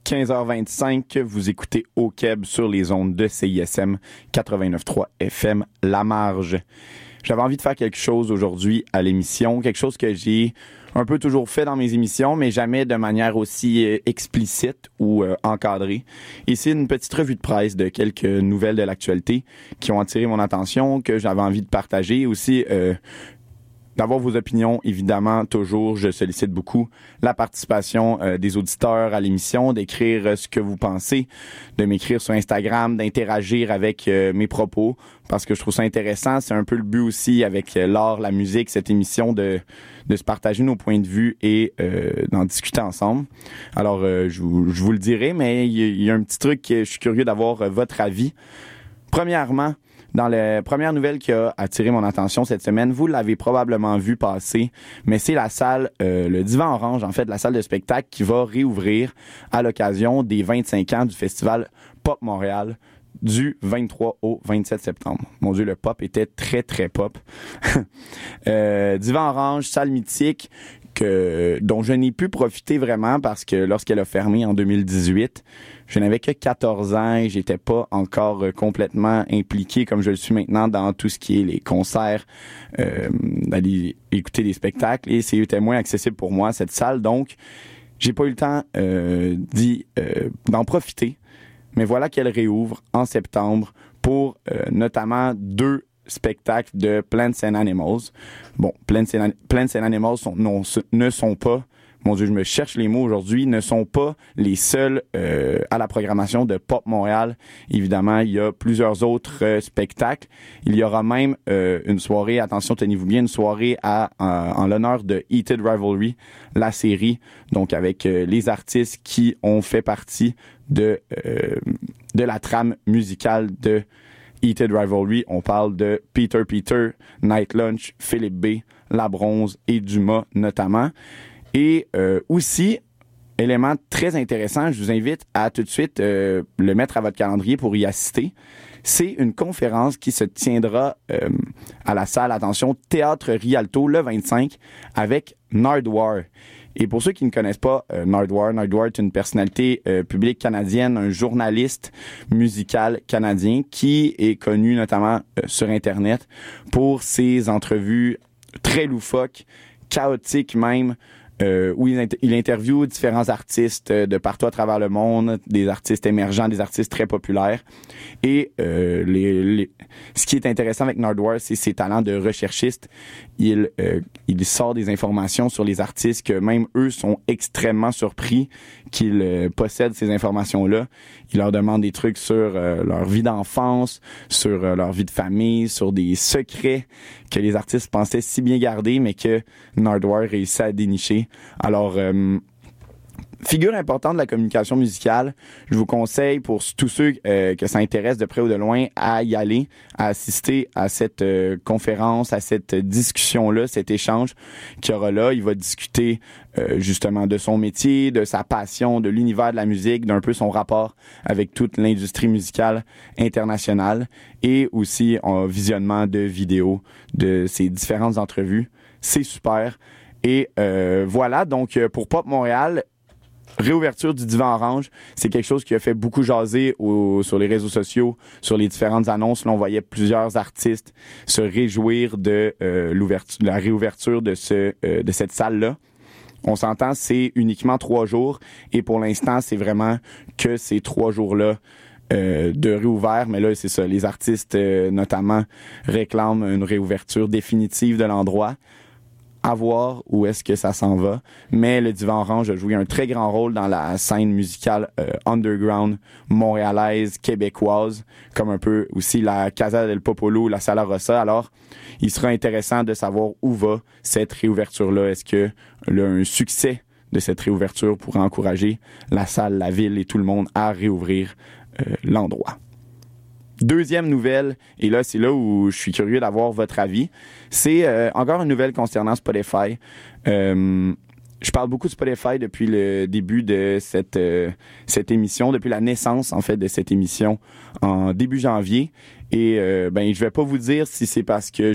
15h25, vous écoutez Au Québec sur les ondes de CISM 89.3 FM La Marge. J'avais envie de faire quelque chose aujourd'hui à l'émission, quelque chose que j'ai un peu toujours fait dans mes émissions, mais jamais de manière aussi explicite ou encadrée. Ici, une petite revue de presse de quelques nouvelles de l'actualité qui ont attiré mon attention, que j'avais envie de partager. Aussi, d'avoir vos opinions, évidemment, toujours, je sollicite beaucoup la participation des auditeurs à l'émission, d'écrire ce que vous pensez, de m'écrire sur Instagram, d'interagir avec mes propos, parce que je trouve ça intéressant. C'est un peu le but aussi avec l'art, la musique, cette émission de se partager nos points de vue et d'en discuter ensemble. Alors, je vous le dirai, mais il y a un petit truc que je suis curieux d'avoir votre avis. Premièrement, dans la première nouvelle qui a attiré mon attention cette semaine, vous l'avez probablement vu passer, mais c'est la salle, le Divan Orange, en fait, la salle de spectacle qui va réouvrir à l'occasion des 25 ans du festival Pop Montréal du 23 au 27 septembre. Mon Dieu, le pop était très, très pop. Divan Orange, salle mythique, dont je n'ai pu profiter vraiment parce que lorsqu'elle a fermé en 2018, je n'avais que 14 ans et j'étais pas encore complètement impliqué comme je le suis maintenant dans tout ce qui est les concerts, d'aller écouter des spectacles, et c'était moins accessible pour moi, cette salle. Donc, j'ai pas eu le temps d'en profiter. Mais voilà qu'elle réouvre en septembre pour notamment 2 spectacles de Plants and Animals. Bon, Plants and Animals ne sont pas, mon Dieu, je me cherche les mots aujourd'hui, ne sont pas les seuls à la programmation de Pop Montréal. Évidemment, il y a plusieurs autres spectacles. Il y aura même une soirée, attention, tenez-vous bien, une soirée en l'honneur de Heated Rivalry, la série, donc avec les artistes qui ont fait partie de la trame musicale de Heated Rivalry. On parle de Peter, Night Lunch, Philippe B, La Bronze et Dumas notamment. Et aussi, élément très intéressant, je vous invite à tout de suite le mettre à votre calendrier pour y assister. C'est une conférence qui se tiendra à la salle, attention, Théâtre Rialto le 25 avec Nardwuar. Et pour ceux qui ne connaissent pas Nardwuar est une personnalité publique canadienne, un journaliste musical canadien qui est connu notamment sur Internet pour ses entrevues très loufoques, chaotiques même, où il interviewe différents artistes de partout à travers le monde, des artistes émergents, des artistes très populaires. Et ce qui est intéressant avec Nardwuar, c'est ses talents de recherchiste. Il sort des informations sur les artistes que même eux sont extrêmement surpris qu'ils possèdent ces informations-là. Il leur demande des trucs sur leur vie d'enfance, sur leur vie de famille, sur des secrets que les artistes pensaient si bien garder, mais que Nardwuar réussit à dénicher. Alors, figure importante de la communication musicale, je vous conseille pour tous ceux que ça intéresse de près ou de loin à y aller, à assister à cette conférence, à cette discussion-là, cet échange qu'il y aura là. Il va discuter justement de son métier, de sa passion, de l'univers de la musique, d'un peu son rapport avec toute l'industrie musicale internationale, et aussi un visionnement de vidéos de ses différentes entrevues. C'est super. Et voilà, donc pour Pop Montréal, réouverture du Divan Orange, c'est quelque chose qui a fait beaucoup jaser sur les réseaux sociaux, sur les différentes annonces. Là, on voyait plusieurs artistes se réjouir de la réouverture de cette salle-là. On s'entend, c'est uniquement 3 jours, et pour l'instant, c'est vraiment que ces 3 jours-là de réouvert, mais là, c'est ça. Les artistes, notamment, réclament une réouverture définitive de l'endroit. À voir où est-ce que ça s'en va. Mais le Divan Orange a joué un très grand rôle dans la scène musicale underground montréalaise, québécoise, comme un peu aussi la Casa del Popolo, la Sala Rossa. Alors, il sera intéressant de savoir où va cette réouverture-là. Est-ce que un succès de cette réouverture pourrait encourager la salle, la ville et tout le monde à réouvrir l'endroit? Deuxième nouvelle, et là, c'est là où je suis curieux d'avoir votre avis, c'est encore une nouvelle concernant Spotify. Je parle beaucoup de Spotify depuis le début de cette émission, depuis la naissance, en fait, de cette émission en début janvier. Et je vais pas vous dire si c'est parce que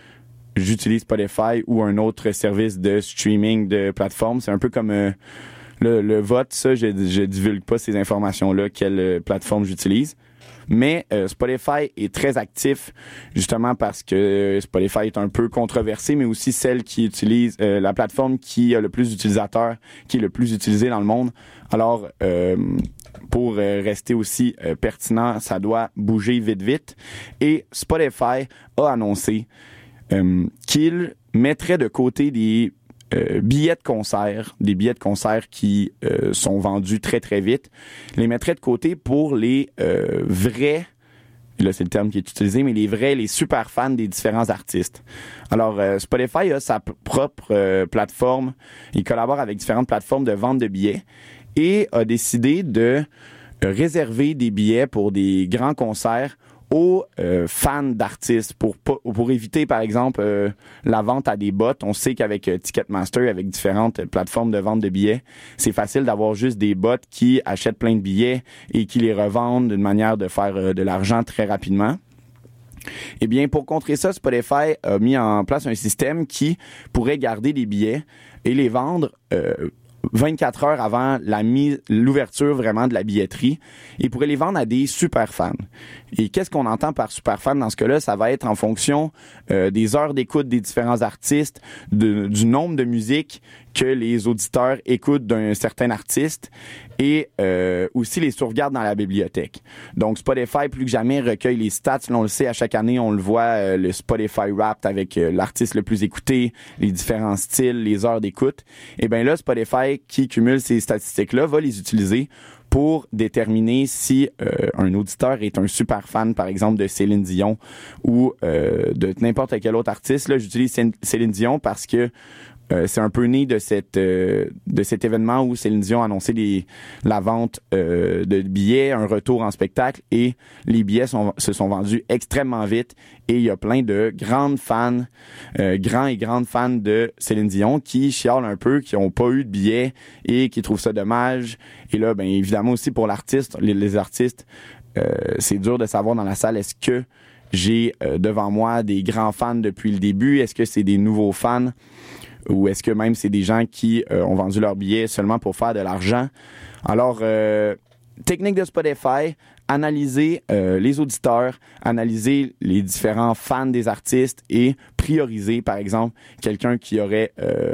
j'utilise Spotify ou un autre service de streaming de plateforme. C'est un peu comme Le vote, ça, je divulgue pas ces informations-là, quelle plateforme j'utilise. Mais Spotify est très actif, justement parce que Spotify est un peu controversé, mais aussi celle qui utilise la plateforme qui a le plus d'utilisateurs, qui est le plus utilisée dans le monde. Alors, pour rester aussi pertinent, ça doit bouger vite. Et Spotify a annoncé qu'il mettrait de côté des billets de concert qui sont vendus très très vite, les mettrait de côté pour les vrais, là c'est le terme qui est utilisé, mais les super fans des différents artistes. Alors Spotify a sa propre plateforme, il collabore avec différentes plateformes de vente de billets et a décidé de réserver des billets pour des grands concerts aux fans d'artistes pour éviter, par exemple, la vente à des bots. On sait qu'avec Ticketmaster, avec différentes plateformes de vente de billets, c'est facile d'avoir juste des bots qui achètent plein de billets et qui les revendent d'une manière de faire de l'argent très rapidement. Eh bien, pour contrer ça, Spotify a mis en place un système qui pourrait garder des billets et les vendre 24 heures avant l'ouverture vraiment de la billetterie et pourrait les vendre à des super fans. Et qu'est-ce qu'on entend par super fan dans ce cas-là? Ça va être en fonction des heures d'écoute des différents artistes, du nombre de musiques que les auditeurs écoutent d'un certain artiste et aussi les sauvegardes dans la bibliothèque. Donc Spotify, plus que jamais, recueille les stats. Là, on le sait, à chaque année, on le voit, le Spotify Wrapped avec l'artiste le plus écouté, les différents styles, les heures d'écoute. Et bien là, Spotify, qui cumule ces statistiques-là, va les utiliser pour déterminer si un auditeur est un super fan, par exemple, de Céline Dion ou de n'importe quel autre artiste. Là, j'utilise Céline Dion parce que c'est un peu né de cet événement où Céline Dion a annoncé la vente de billets, un retour en spectacle, et les billets se sont vendus extrêmement vite. Et il y a plein de grandes fans, grands et grandes fans de Céline Dion qui chialent un peu, qui n'ont pas eu de billets et qui trouvent ça dommage. Et là, bien évidemment aussi pour l'artiste, les artistes, c'est dur de savoir dans la salle, est-ce que j'ai devant moi des grands fans depuis le début? Est-ce que c'est des nouveaux fans? Ou est-ce que même c'est des gens qui ont vendu leurs billets seulement pour faire de l'argent? Alors, technique de Spotify, analyser les auditeurs, analyser les différents fans des artistes et prioriser, par exemple, quelqu'un qui aurait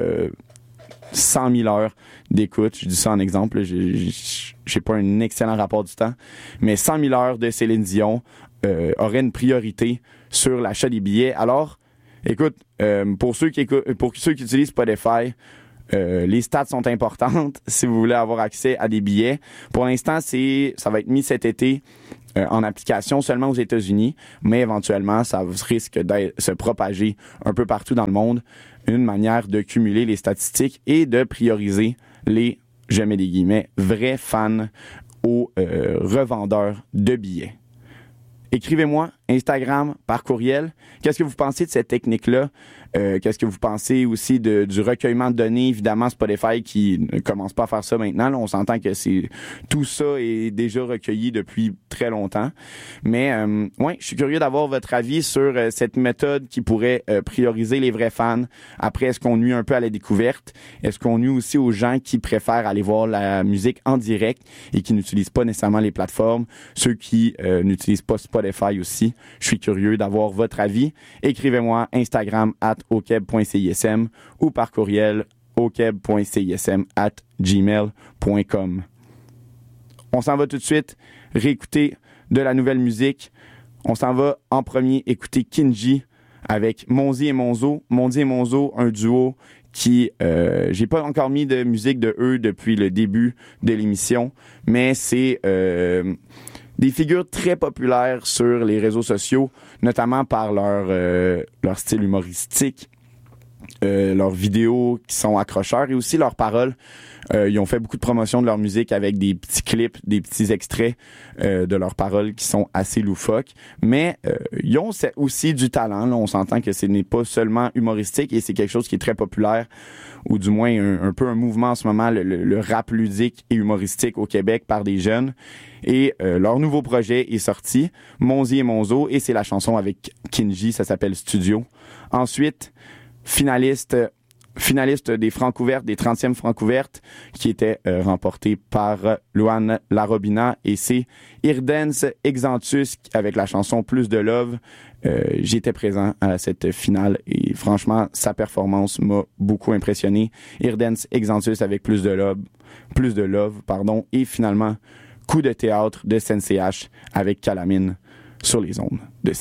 100 000 heures d'écoute. Je dis ça en exemple, là, j'ai pas un excellent rapport du temps, mais 100 000 heures de Céline Dion aurait une priorité sur l'achat des billets. Alors, écoute, pour ceux qui utilisent Spotify, les stats sont importantes si vous voulez avoir accès à des billets. Pour l'instant, ça va être mis cet été en application seulement aux États-Unis, mais éventuellement, ça risque de se propager un peu partout dans le monde. Une manière de cumuler les statistiques et de prioriser les, je mets des guillemets, vrais fans aux revendeurs de billets. Écrivez-moi, Instagram, par courriel. Qu'est-ce que vous pensez de cette technique-là? Qu'est-ce que vous pensez aussi du recueillement de données? Évidemment, Spotify qui ne commence pas à faire ça maintenant. Là, on s'entend que tout ça est déjà recueilli depuis très longtemps. Mais ouais, je suis curieux d'avoir votre avis sur cette méthode qui pourrait prioriser les vrais fans. Après, est-ce qu'on nuit un peu à la découverte? Est-ce qu'on nuit aussi aux gens qui préfèrent aller voir la musique en direct et qui n'utilisent pas nécessairement les plateformes? Ceux qui n'utilisent pas Spotify aussi. Je suis curieux d'avoir votre avis. Écrivez-moi Instagram @okeb.cism ou par courriel okeb.cism@gmail.com. On s'en va tout de suite réécouter de la nouvelle musique. On s'en va en premier écouter Kinji avec Monzi et Monzo. Monzi et Monzo, un duo qui, j'ai pas encore mis de musique de eux depuis le début de l'émission, mais c'est des figures très populaires sur les réseaux sociaux, notamment par leur style humoristique, leurs vidéos qui sont accrocheurs et aussi leurs paroles. Ils ont fait beaucoup de promotion de leur musique avec des petits clips, des petits extraits de leurs paroles qui sont assez loufoques. Mais ils ont aussi du talent. Là, on s'entend que ce n'est pas seulement humoristique et c'est quelque chose qui est très populaire, ou du moins un peu un mouvement en ce moment, le rap ludique et humoristique au Québec par des jeunes. Et leur nouveau projet est sorti, Monzi et Monzo, et c'est la chanson avec Kinji, ça s'appelle Studio. Ensuite, finaliste finaliste des Francouvertes, des 30e Francouvertes, qui était remporté par Luan Larobina, et c'est Irdens Exantus avec la chanson Plus de Love. J'étais présent à cette finale et franchement, sa performance m'a beaucoup impressionné. Irdens Exantus avec Plus de Love, et finalement, coup de théâtre de Sensei H avec Calamine sur les ondes de